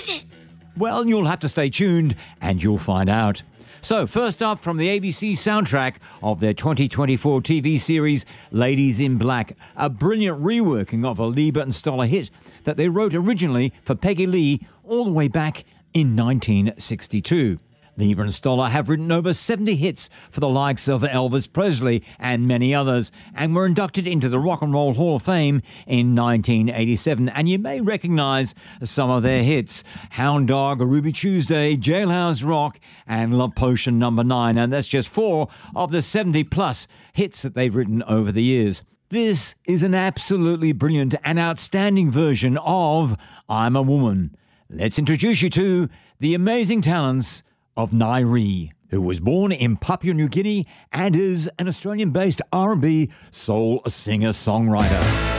is it? Well, you'll have to stay tuned and you'll find out. So, first up from the ABC soundtrack of their 2024 TV series Ladies in Black, a brilliant reworking of a Leiber and Stoller hit that they wrote originally for Peggy Lee all the way back in 1962. Leiber and Stoller have written over 70 hits for the likes of Elvis Presley and many others, and were inducted into the Rock and Roll Hall of Fame in 1987. And you may recognise some of their hits: Hound Dog, Ruby Tuesday, Jailhouse Rock, and Love Potion No. 9. And that's just 4 of the 70-plus hits that they've written over the years. This is an absolutely brilliant and outstanding version of I'm a Woman. Let's introduce you to the amazing talents of Nairi, who was born in Papua New Guinea and is an Australian-based R&B soul singer-songwriter.